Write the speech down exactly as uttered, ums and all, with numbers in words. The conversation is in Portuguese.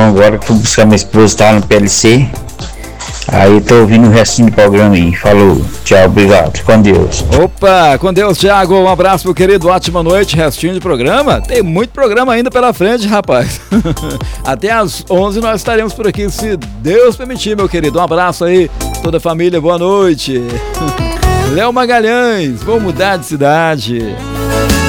agora que fui buscar minha esposa, tá no P L C. Aí tô ouvindo o restinho do programa aí. Falou, tchau, obrigado, com Deus. Opa, com Deus, Thiago, um abraço, meu querido, ótima noite, restinho de programa. Tem muito programa ainda pela frente, rapaz. Até às onze nós estaremos por aqui, se Deus permitir, meu querido. Um abraço aí, toda a família, boa noite. Léo Magalhães, vou mudar de cidade.